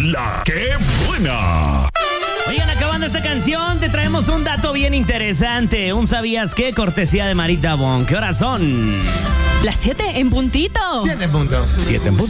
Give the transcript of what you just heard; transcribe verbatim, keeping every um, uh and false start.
La que buena. Oigan, acabando esta canción, te traemos un dato bien interesante. Un ¿sabías qué? Cortesía de Marita Bon. ¿Qué horas son? Las siete en puntito. Siete puntos. Siete en punto.